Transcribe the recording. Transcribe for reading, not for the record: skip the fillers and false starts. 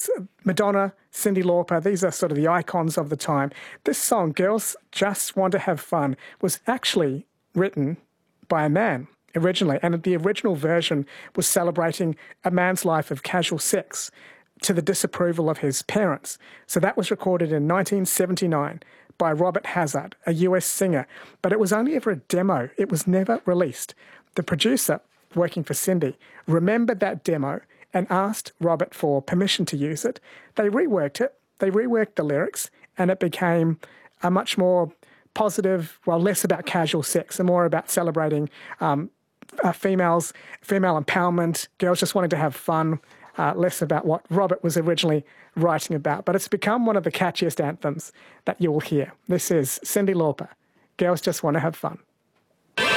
Yes, Madonna, Cyndi Lauper, these are sort of the icons of the time. This song, Girls Just Want to Have Fun, was actually written by a man originally, and the original version was celebrating a man's life of casual sex to the disapproval of his parents. So that was recorded in 1979 by Robert Hazard, a US singer, but it was only ever a demo. It was never released. The producer, working for Cyndi, remembered that demo and asked Robert for permission to use it. They reworked it, they reworked the lyrics, and it became a much more positive, well, less about casual sex and more about celebrating female empowerment, girls just wanting to have fun, less about what Robert was originally writing about. But it's become one of the catchiest anthems that you will hear. This is Cyndi Lauper, Girls Just Want to Have Fun.